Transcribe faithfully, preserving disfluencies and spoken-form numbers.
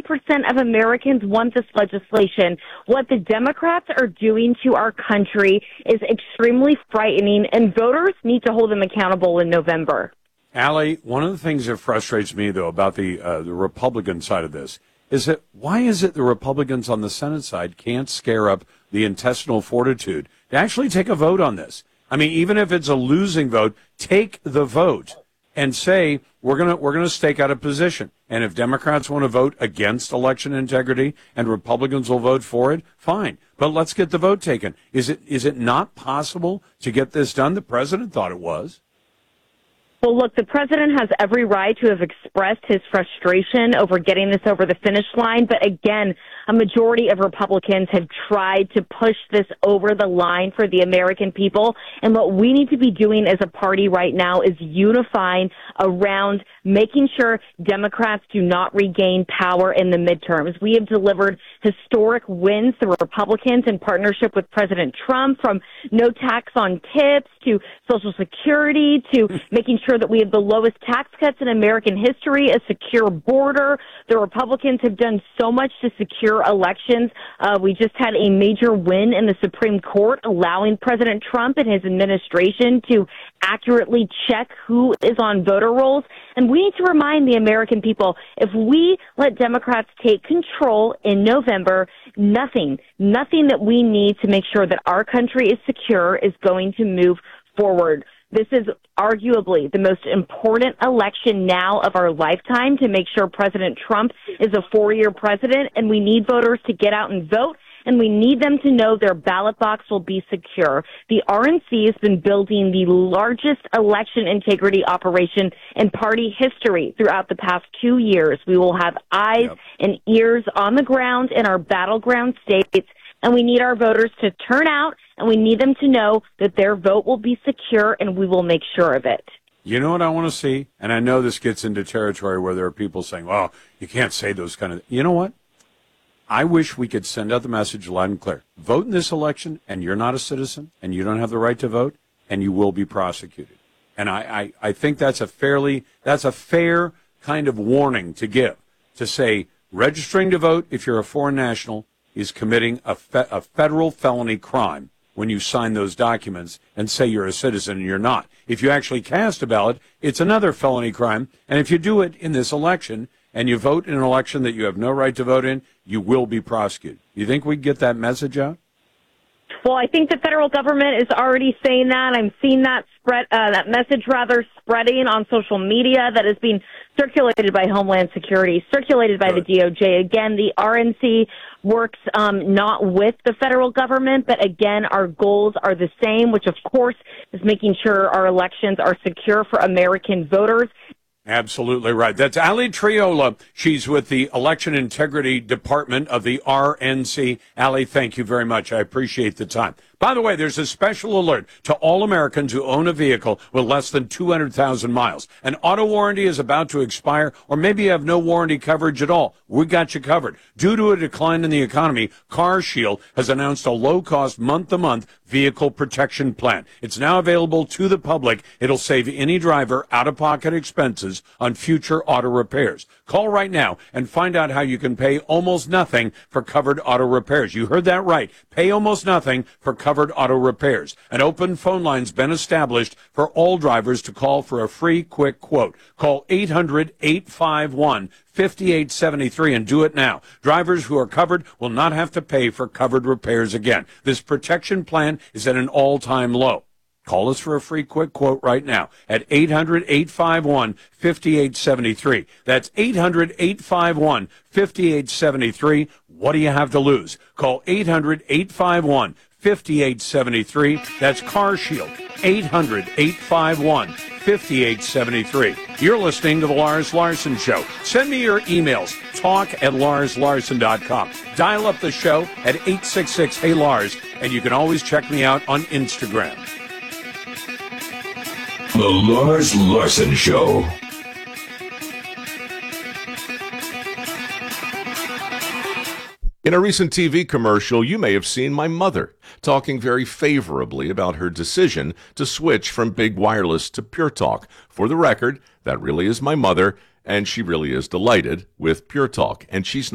percent of Americans want this legislation. What the Democrats are doing to our country is extremely frightening, and voters need to hold them accountable in November. Allie, one of the things that frustrates me, though, about the uh, the Republican side of this is that why is it the Republicans on the Senate side can't scare up the intestinal fortitude to actually take a vote on this? I mean, even if it's a losing vote, take the vote and say we're gonna we're gonna stake out a position. And if Democrats want to vote against election integrity and Republicans will vote for it, fine. But let's get the vote taken. Is it is it not possible to get this done? The president thought it was. Well, look, the president has every right to have expressed his frustration over getting this over the finish line. But again, a majority of Republicans have tried to push this over the line for the American people. And what we need to be doing as a party right now is unifying around making sure Democrats do not regain power in the midterms. We have delivered historic wins to Republicans in partnership with President Trump, from no tax on tips to Social Security to making sure that we have the lowest tax cuts in American history, a secure border. The Republicans have done so much to secure elections. Uh, we just had a major win in the Supreme Court, allowing President Trump and his administration to accurately check who is on voter rolls. And we need to remind the American people, if we let Democrats take control in November, nothing, nothing that we need to make sure that our country is secure is going to move forward. This is arguably the most important election now of our lifetime to make sure President Trump is a four-year president, and we need voters to get out and vote, and we need them to know their ballot box will be secure. The R N C has been building the largest election integrity operation in party history throughout the past two years. We will have eyes yep. and ears on the ground in our battleground states, and we need our voters to turn out, and we need them to know that their vote will be secure, and we will make sure of it. You know what I want to see? And I know this gets into territory where there are people saying, well, you can't say those kind of things. You know what? I wish we could send out the message loud and clear. Vote in this election, and you're not a citizen, and you don't have the right to vote, and you will be prosecuted. And I, I, I think that's a fairly, that's a fair kind of warning to give, to say registering to vote if you're a foreign national is committing a, fe- a federal felony crime when you sign those documents and say you're a citizen and you're not. If you actually cast a ballot, it's another felony crime. And if you do it in this election and you vote in an election that you have no right to vote in, you will be prosecuted. You think we get that message out? Well, I think the federal government is already saying that. I'm seeing that spread, uh, that message rather spreading on social media that is being circulated by Homeland Security, circulated by Good. the D O J. Again, the R N C works um, not with the federal government, but again, our goals are the same, which of course is making sure our elections are secure for American voters. Absolutely right. That's Allie Triola. She's with the Election Integrity Department of the R N C. Allie, thank you very much. I appreciate the time. By the way, there's a special alert to all Americans who own a vehicle with less than two hundred thousand miles. An auto warranty is about to expire, or maybe you have no warranty coverage at all. We got you covered. Due to a decline in the economy, CarShield has announced a low-cost month-to-month vehicle protection plan. It's now available to the public. It'll save any driver out-of-pocket expenses on future auto repairs. Call right now and find out how you can pay almost nothing for covered auto repairs. You heard that right. Pay almost nothing for covered auto repairs. An open phone line's been established for all drivers to call for a free, quick quote. Call eight hundred, eight five one, five eight seven three and do it now. Drivers who are covered will not have to pay for covered repairs again. This protection plan is at an all-time low. Call us for a free quick quote right now at eight hundred, eight five one, five eight seven three. That's eight hundred, eight five one, five eight seven three. What do you have to lose? Call eight hundred, eight five one, five eight seven three. That's CarShield. eight hundred, eight five one, five eight seven three. You're listening to The Lars Larson Show. Send me your emails, talk at lars larson dot com. Dial up the show at eight six six, hey Lars, and you can always check me out on Instagram. The Lars Larson Show. In a recent T V commercial, you may have seen my mother talking very favorably about her decision to switch from Big Wireless to Pure Talk. For the record, that really is my mother, and she really is delighted with Pure Talk, and she's